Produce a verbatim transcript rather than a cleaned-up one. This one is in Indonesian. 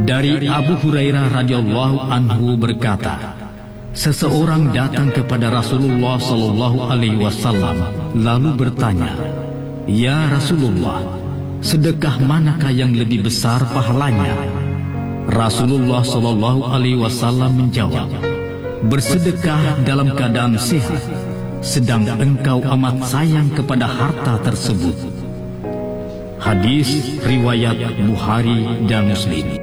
Dari Abu Hurairah radhiyallahu anhu berkata, seseorang datang kepada Rasulullah sallallahu alaihi wasallam lalu bertanya, "Ya Rasulullah, sedekah manakah yang lebih besar pahalanya?" Rasulullah sallallahu alaihi wasallam menjawab, "Bersedekah dalam keadaan sehat, sedang engkau amat sayang kepada harta tersebut." Hadis riwayat Bukhari dan Muslim.